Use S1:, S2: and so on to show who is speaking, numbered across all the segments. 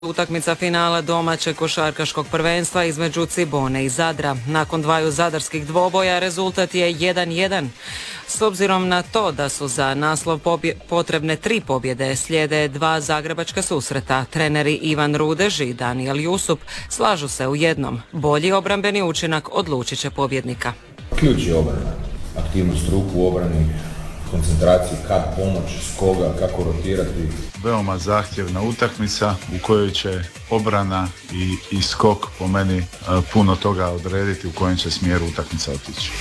S1: Utakmica finala domaćeg košarkaškog prvenstva između Cibone i Zadra. Nakon dvaju zadarskih dvoboja rezultat je 1:1. S obzirom na to da su za naslov potrebne 3 pobjede, slijede 2 zagrebačka susreta. Treneri Ivan Rudež i Danijel Jusup slažu se u jednom. Bolji obrambeni učinak odlučit će pobjednika.
S2: Ključ je obrana. Aktivnost ruku u obrani, koncentraciji, kad pomoći, s koga, kako rotirati.
S3: Veoma zahtjevna utakmica u kojoj će obrana i skok po meni puno toga odrediti u kojem će smjeru utakmica otići.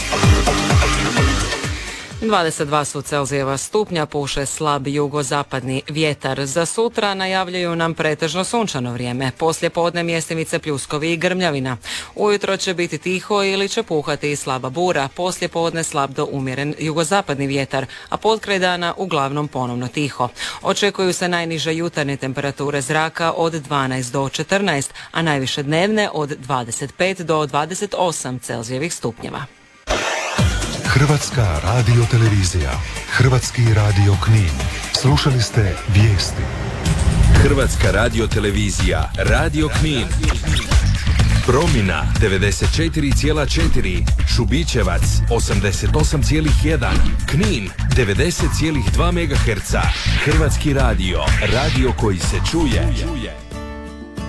S1: 22 su Celzijeva stupnja, puše slab jugozapadni vjetar. Za sutra najavljuju nam pretežno sunčano vrijeme. Poslije podne mjestimice pljuskovi i grmljavina. Ujutro će biti tiho ili će puhati i slaba bura. Poslije podne slab do umjeren jugozapadni vjetar, a potkraj dana uglavnom ponovno tiho. Očekuju se najniže jutarnje temperature zraka od 12 do 14, a najviše dnevne od 25 do 28 Celzijevih stupnjeva.
S4: Hrvatska radiotelevizija, Hrvatski radio Knin. Slušali ste vijesti.
S5: Hrvatska radiotelevizija, Radio Knin. Promina 94,4, Šubićevac 88,1, Knin 90,2 MHz. Hrvatski radio, radio koji se čuje.